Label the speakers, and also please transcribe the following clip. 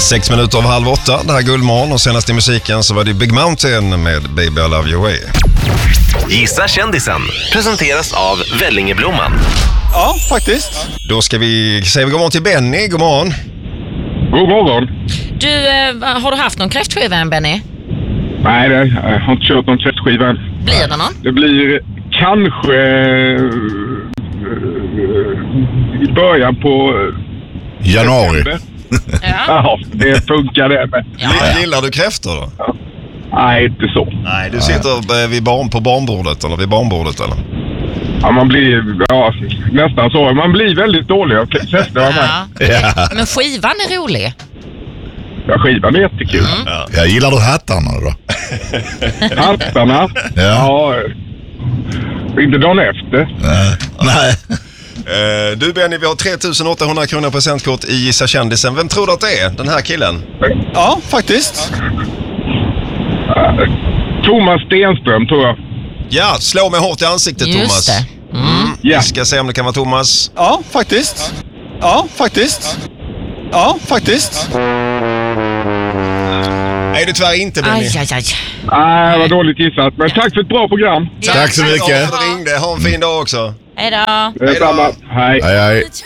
Speaker 1: 6 minuter av 7:30, det här är Guldmorgon och senast i musiken så var det Big Mountain med Baby I Love You Way.
Speaker 2: Gissa kändisen presenteras av Vellingeblomman.
Speaker 3: Ja, faktiskt.
Speaker 1: Då ska vi säga god morgon till Benny. God morgon.
Speaker 4: God morgon.
Speaker 5: Du, har du haft någon kräftskiva än, Benny?
Speaker 4: Nej, jag har inte kört någon kräftskiva än.
Speaker 5: Blir det någon?
Speaker 4: Det blir kanske i början på
Speaker 6: januari.
Speaker 4: Ja, det funkar det med.
Speaker 1: Gillar du kräftor då?
Speaker 4: Ja. Nej, inte så.
Speaker 1: Nej, du sitter på barnbordet eller vid barnbordet eller?
Speaker 4: Ja, man blir nästan så. Man blir väldigt dålig av kräftor.
Speaker 5: Ja. Men skivan är rolig.
Speaker 4: Ja, skivan är jättekul.
Speaker 6: Ja. Jag gillar du hattarna då?
Speaker 4: Hattarna? Ja. Inte dagen efter.
Speaker 6: Nej.
Speaker 1: Du Benny, vi har 3800 kronor presentkort i Gissa kändisen. Vem tror du att det är, den här killen?
Speaker 3: Ja, faktiskt.
Speaker 4: Thomas Stenström, tror jag.
Speaker 1: Ja, slå mig hårt i ansiktet,
Speaker 5: Just
Speaker 1: Thomas.
Speaker 5: det.
Speaker 4: Ja.
Speaker 1: Vi ska se om det kan vara Thomas.
Speaker 3: Ja, faktiskt. Ja, faktiskt. Ja, faktiskt.
Speaker 1: Nej, du tyvärr inte, Benny.
Speaker 5: Aj.
Speaker 4: Nej, vad dåligt gissat. Men tack för ett bra program.
Speaker 6: Tack så mycket.
Speaker 1: Ja, ringde. Ha en fin dag också.
Speaker 5: Hej då.
Speaker 4: Detsamma. Hej.
Speaker 6: Hej.